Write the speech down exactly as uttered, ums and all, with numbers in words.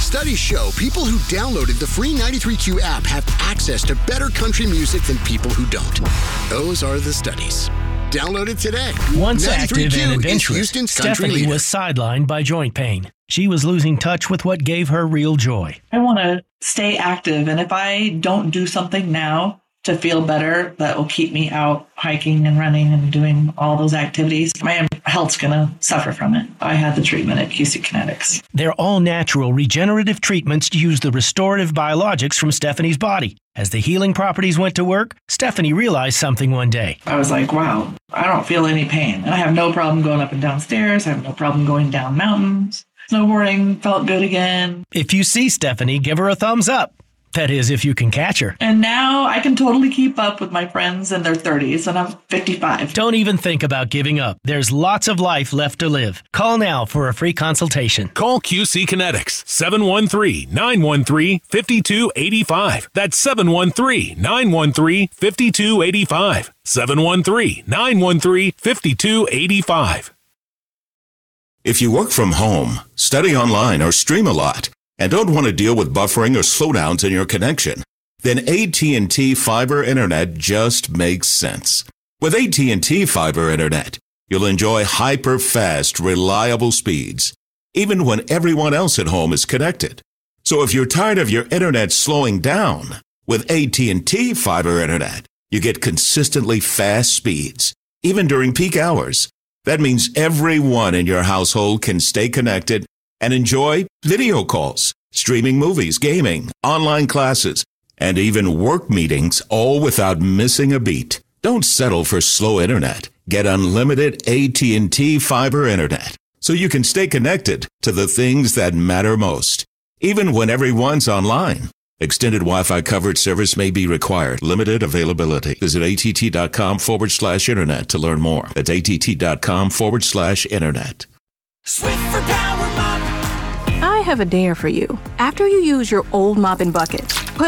Studies show people who downloaded the free ninety-three Q app have access to better country music than people who don't. Those are the studies. Download it today. Once active ninety-three Q and is adventurous, Houston's country Stephanie leader. was sidelined by joint pain. She was losing touch with what gave her real joy. I want to stay active, and if I don't do something now to feel better, that will keep me out hiking and running and doing all those activities, my health's going to suffer from it. I had the treatment at Q C Kinetics. They're all-natural regenerative treatments to use the restorative biologics from Stephanie's body. As the healing properties went to work, Stephanie realized something one day. I was like, wow, I don't feel any pain. And I have no problem going up and down stairs. I have no problem going down mountains. Snowboarding felt good again. If you see Stephanie, give her a thumbs up. That is, if you can catch her. And now I can totally keep up with my friends in their thirties, and I'm fifty-five. Don't even think about giving up. There's lots of life left to live. Call now for a free consultation. Call Q C Kinetics, seven one three, nine one three, five two eight five. That's seven one three, nine one three, five two eight five. seven one three, nine one three, five two eight five. If you work from home, study online, or stream a lot, and don't want to deal with buffering or slowdowns in your connection, then A T and T Fiber Internet just makes sense. With A T and T Fiber Internet, you'll enjoy hyper-fast, reliable speeds, even when everyone else at home is connected. So if you're tired of your internet slowing down, with A T and T Fiber Internet, you get consistently fast speeds, even during peak hours. That means everyone in your household can stay connected and enjoy video calls, streaming movies, gaming, online classes, and even work meetings, all without missing a beat. Don't settle for slow internet. Get unlimited A T and T Fiber Internet so you can stay connected to the things that matter most, even when everyone's online. Extended Wi-Fi coverage service may be required. Limited availability. Visit att.com forward slash internet to learn more. That's att.com forward slash internet. Swiffer Power Mop. I have a dare for you. After you use your old mop and bucket, put